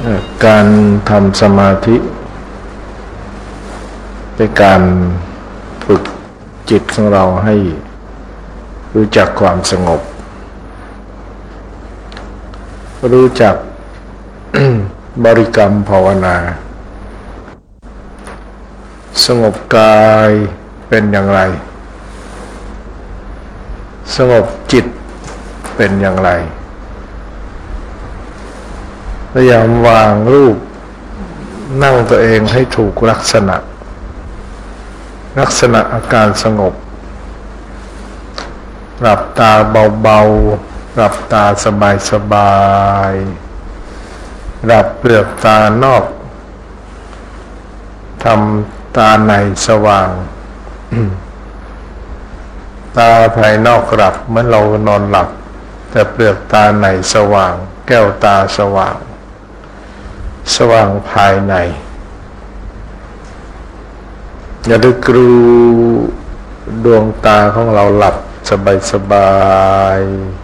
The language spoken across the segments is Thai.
การทำสมาธิเป็นการฝึกจิตของเราให้รู้จักความสงบรู้จัก บริกรรมภาวนาสงบกายเป็นอย่างไรสงบจิตเป็นอย่างไรพยายามวางรูปนั่งตัวเองให้ถูกลักษณะอาการสงบหลับตาเบาๆหลับตาสบายๆหลับเปลือกตานอกทำตาในสว่าง ตาภายนอกหลับเหมือนเรานอนหลับแต่เปลือกตาในสว่างแก้วตาสว่างภายในอย่าได้กรูดวงตาของเราหลับสบาย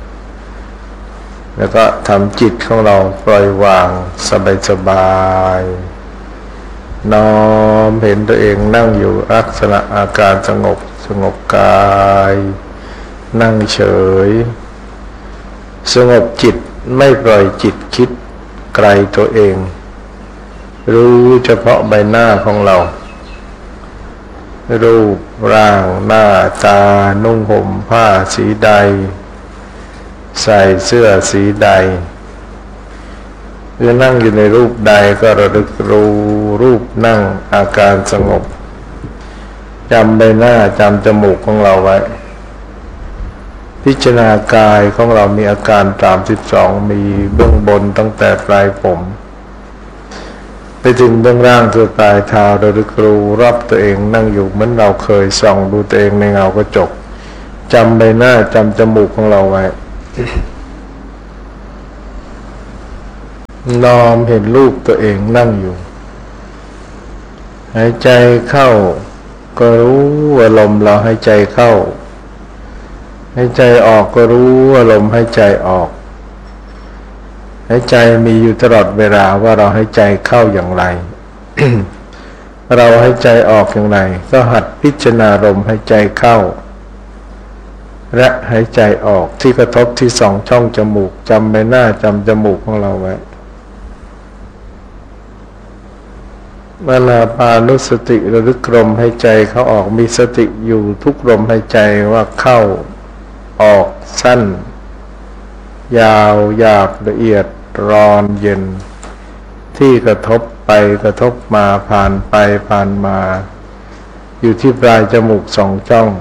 แล้วก็ทำจิตของเราปล่อยวางสบายน้อมเห็นตัวเองนั่งอยู่ลักษณะอาการสงบกายนั่งเฉยสงบจิตไม่ปล่อยจิตคิดไกลตัวเองรู้เฉพาะใบหน้าของเรารูปร่างหน้าตานุ่งห่มผ้าสีใดใส่เสื้อสีใดหรือนั่งอยู่ในรูปใดก็ระลึกรู้รูปนั่งอาการสงบจำใบหน้าจำจมูกของเราไว้พิจารณากายของเรามีอาการ32มีเบื้องบนตั้งแต่ปลายผมไปถึงเบื้องล่างตัวปลายเท้าระลึกรู้รับตัวเองนั่งอยู่เหมือนเราเคยส่องดูตัวเองในเงากระจกจำใบหน้าจำจมูกของเราไว้ น้อมเห็นรูปตัวเองนั่งอยู่หายใจเข้าก็รู้ว่าลมเราหายใจเข้าหายใจออกก็รู้ว่าลมหายใจออกหายใจมีอยู่ตลอดเวลาว่าเราหายใจเข้าอย่างไร เราหายใจออกอย่างไรก็หัดพิจารณาลมหายใจเข้าและหายใจออกที่กระทบที่สองช่องจมูกจำใบหน้าจำจมูกของเราไว้อานาปานุสติระลึกลมหายใจเข้าออกมีสติอยู่ทุกลมหายใจว่าเข้าออกสั้นยาวหยาบละเอียดร้อนเย็นที่กระทบไปกระทบมาผ่านไปผ่านมาอยู่ที่ปลายจมูกสองช่อง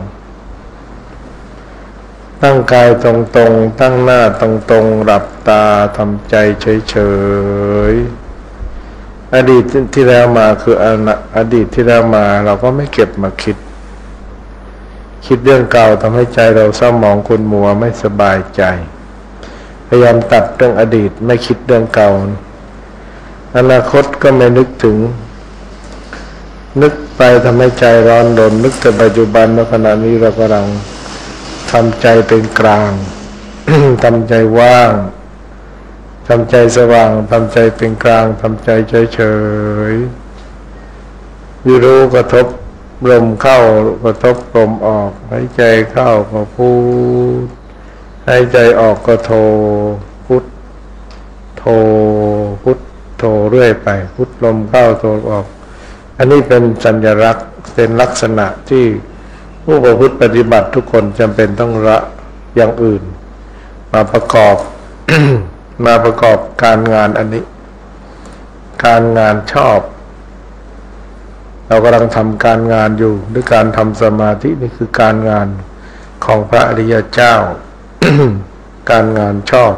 ตั้งกายตรงๆตั้งหน้าตรงๆหลับตาทำใจเฉยๆอดีตที่แล้วมาคืออดีตที่แล้วมาเราก็ไม่เก็บมาคิดเรื่องเก่าทำให้ใจเราเศร้าหมองขุ่นมัวไม่สบายใจพยายามตัดเรื่องอดีตไม่คิดเรื่องเก่าอนาคตก็ไม่นึกถึงนึกไปทำให้ใจร้อนรนนึกแต่ปัจจุบันว่าขณะนี้เรากำลังทำใจเป็นกลาง ทำใจว่างทำใจสว่างทำใจเป็นกลางทำใจเฉยๆรู้กระทบลมเข้ากระทบลมออกหายใจเข้าก็พูดหายใจออกก็โทพุทโทพุทโทเรื่อยไปพุทลมเข้าโทออกอันนี้เป็นสัญลักษณ์เป็นลักษณะที่ผู้ประพฤติปฏิบัติทุกคนจำเป็นต้องละอย่างอื่นมาประกอบ มาประกอบการงานอันนี้การงานชอบเรากำลังทำการงานอยู่ด้วยการทำสมาธินี่คือการงานของพระอริยเจ้า การงานชอบ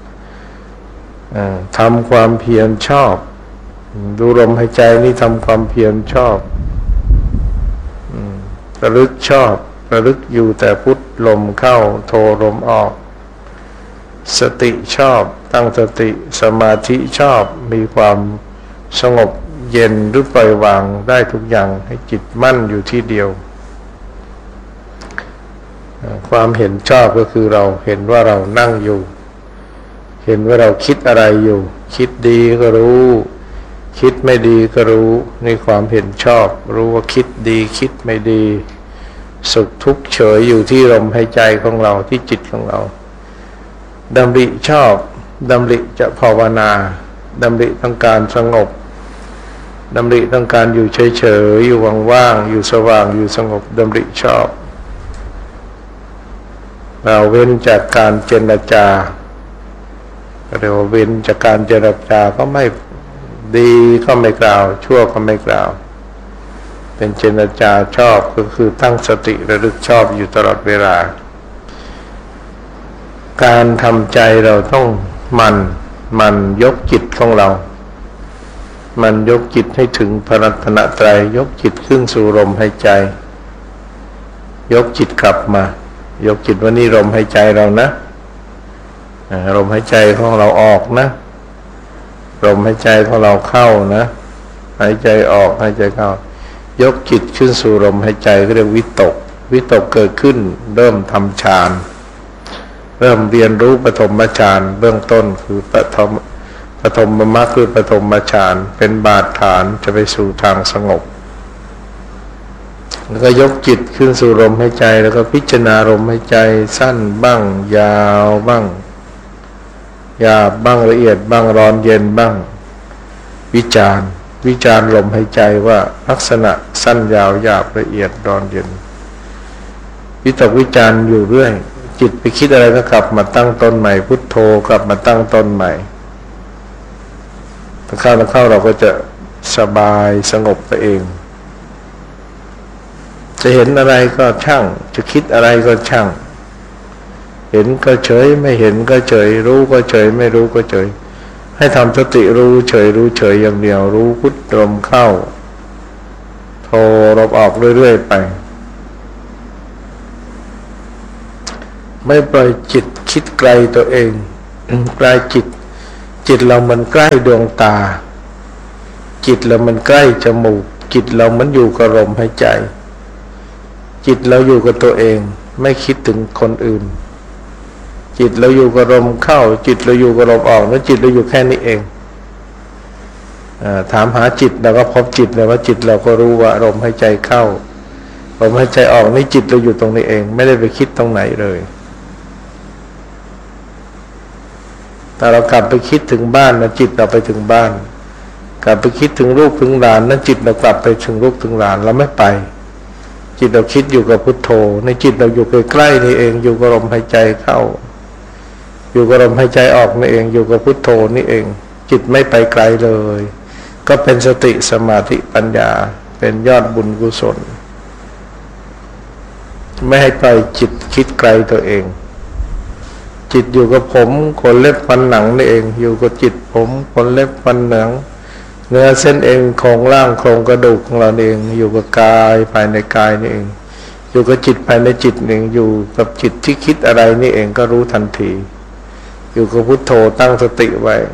ทำความเพียรชอบดูลมหายใจนี่ทำความเพียรชอบระลึกชอบระลึกอยู่แต่พุทลมเข้าโทลมออกสติชอบตั้งสติสมาธิชอบมีความสงบเย็นหรือปล่อยวางได้ทุกอย่างให้จิตมั่นอยู่ที่เดียวความเห็นชอบก็คือเราเห็นว่าเรานั่งอยู่เห็นว่าเราคิดอะไรอยู่คิดดีก็รู้คิดไม่ดีก็รู้ในความเห็นชอบรู้ว่าคิดดีคิดไม่ดีสุขทุกข์เฉยอยู่ที่ลมหายใจของเราที่จิตของเราดำริชอบดำริจะภาวนาดำริต้องการสงบดำริต้องการอยู่เฉยๆอยู่ว่างๆอยู่สว่างอยู่สงบดำริชอบเราเว้นจากการเจรจาเรียกว่าเว้นจากการเจรจาก็ไม่ดีก็ไม่กล่าวชั่วก็ไม่กล่าวเป็นเจรจาชอบก็คือตั้งสติระลึกชอบอยู่ตลอดเวลาการทำใจเราต้องมันยกจิตของเรามันยกจิตให้ถึงพระรัตนตรัยยกจิตขึ้นสู่ลมหายใจยกจิตกลับมายกจิตว่านี่ลมหายใจเรานะลมหายใจของเราออกนะลมหายใจของเราเข้านะหายใจออกหายใจเข้ายกจิตขึ้นสู่ลมหายใจก็เรียกวิตกเกิดขึ้นเริ่มทำฌานเริ่มเรียนรู้ปฐมฌานเบื้องต้นคือปฐมมรรคคือปฐมฌานเป็นบาดฐานจะไปสู่ทางสงบแล้วก็ยกจิตขึ้นสู่ลมหายใจแล้วก็พิจารณาลมหายใจสั้นบ้างยาวบ้างหยาบบ้างละเอียดบ้างร้อนเย็นบ้างวิจารณ์ลมหายใจว่าลักษณะสั้นยาวหยาบละเอียดร้อนเย็นวิตกวิจารณ์อยู่เรื่อยจิตไปคิดอะไรก็กลับมาตั้งต้นใหม่พุทโธกลับมาตั้งต้นใหม่ถ้าเข้าเราก็จะสบายสงบตัวเองจะเห็นอะไรก็ช่างจะคิดอะไรก็ช่างเห็นก็เฉยไม่เห็นก็เฉยรู้ก็เฉยไม่รู้ก็เฉยให้ทำสติรู้เฉยอย่างเดียวรู้พุทลมเข้าโทลมออกเรื่อยๆไปไม่ปล่อยจิตคิดไกลตัวเอง ใกล้จิตเรามันใกล้ดวงตาจิตเรามันใกล้จมูกจิตเรามันอยู่กับลมหายใจจิตเราอยู่กับตัวเองไม่คิดถึงคนอื่นจิตเราอยู่กับลมเข้าจิตเราอยู่กับลมออกแล้วจิตเราอยู่แค่นี้เองถามหาจิตเราก็พบจิตเลยว่าจิตเราก็รู้ว่าลมหายใจเข้าลมหายใจออกนี่จิตเราอยู่ตรงนี้เองไม่ได้ไปคิดตรงไหนเลยแต่เรากลับไปคิดถึงบ้านนะจิตเราไปถึงบ้านกลับไปคิดถึงลูกถึงหลานนั้นจิตเรากลับไปถึงลูกถึงหลานเราไม่ไปจิตเราคิดอยู่กับพุทโธในจิตเราอยู่ใกล้ๆนี่เองอยู่กับลมหายใจเข้าอยู่กับลมหายใจออกนี่เองอยู่กับพุทโธนี่เองจิตไม่ไปไกลเลยก็เป็นสติสมาธิปัญญาเป็นยอดบุญกุศลไม่ให้ปล่อยจิตคิดไกลตัวเองจิตอยู่กับผมขนเล็บฟันหนังนี่เองอยู่กับจิตผมขนเล็บฟันหนังเนื้อเส้นเอ็นโครงร่างโครงกระดูกของเราเองอยู่กับกายภายในกายนี่เองอยู่กับจิตภายในจิตเองอยู่กับจิตที่คิดอะไรนี่เองก็รู้ทันทีอยู่กับพุทโธตั้งสติไว้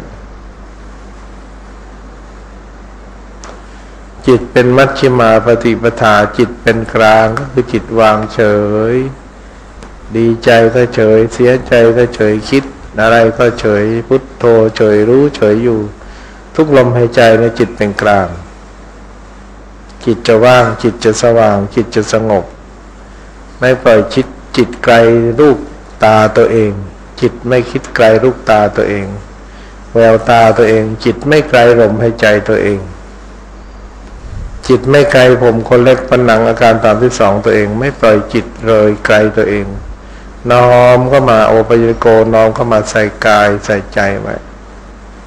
จิตเป็นมัชฌิมาปฏิปทาจิตเป็นกลางก็คือจิตวางเฉยดีใจก็เฉยเสียใจก็เฉยคิดอะไรก็เฉยพุทโธเฉยรู้เฉยอยู่ทุกลมหายใจในจิตเป็นกลางจิตจะว่างจิตจะสว่างจิตจะสงบไม่ปล่อยจิตไกลลูกตาตัวเองจิตไม่คิดไกลลูกตาตัวเองแววตาตัวเองจิตไม่ไกลลมหายใจตัวเองจิตไม่ไกลผมคนเล็กผนังอาการ32ตัวเองไม่ปล่อยจิตเลยไกลตัวเองน้อมเข้ามาโอปัญญโกน้อมเข้ามาใส่กายใส่ใจไว้